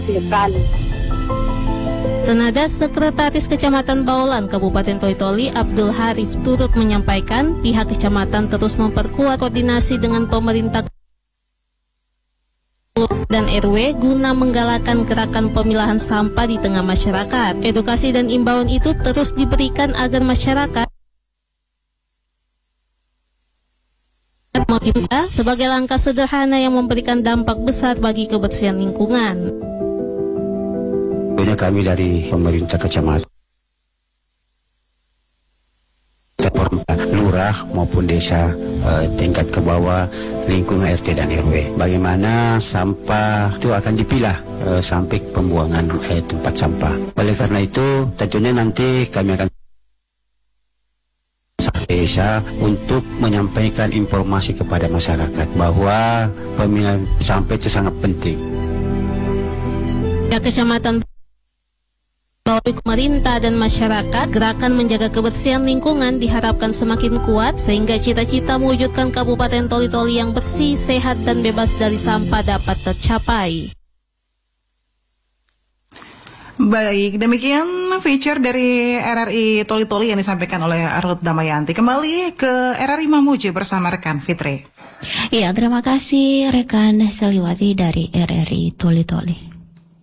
Silakan. Senada Sekretaris Kecamatan Baulan Kabupaten Toli-Toli Abdul Haris turut menyampaikan pihak kecamatan terus memperkuat koordinasi dengan pemerintah dan RW guna menggalakkan gerakan pemilahan sampah di tengah masyarakat. Edukasi dan imbauan itu terus diberikan agar masyarakat sebagai langkah sederhana yang memberikan dampak besar bagi kebersihan lingkungan. Kami dari pemerintah kecamatan, lurah maupun desa tingkat ke bawah, lingkungan RT dan RW. Bagaimana sampah itu akan dipilah sampai pembuangan tempat sampah. Oleh karena itu, tentunya nanti kami akan desa untuk menyampaikan informasi kepada masyarakat bahwa pemilahan sampah itu sangat penting. Ya, Kecamatan pemerintah dan masyarakat, gerakan menjaga kebersihan lingkungan diharapkan semakin kuat sehingga cita-cita mewujudkan Kabupaten Toli-Toli yang bersih, sehat, dan bebas dari sampah dapat tercapai. Baik, demikian feature dari RRI Toli-Toli yang disampaikan oleh Ruth Damayanti. Kembali ke RRI Mamuju bersama rekan Fitri. Iya, terima kasih rekan Seliwati dari RRI Toli-Toli.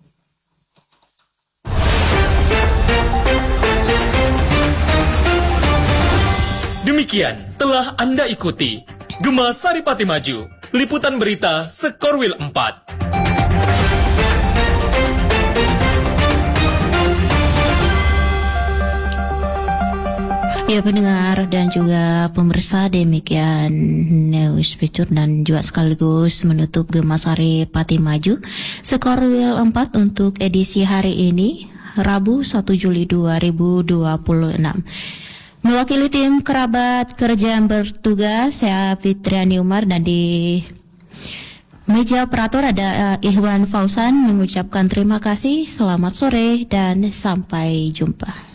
Demikian telah Anda ikuti Gema Saripati Maju, liputan berita Sekorwil 4. Ya pendengar dan juga pemirsa, demikian news feature dan juga sekaligus menutup Gema Saripati Maju Sekorwil 4 untuk edisi hari ini, Rabu 1 Juli 2026. Mewakili tim kerabat kerja yang bertugas, saya Fitriani Umar, dan di meja operator ada Ihwan Fausan mengucapkan terima kasih, selamat sore, dan sampai jumpa.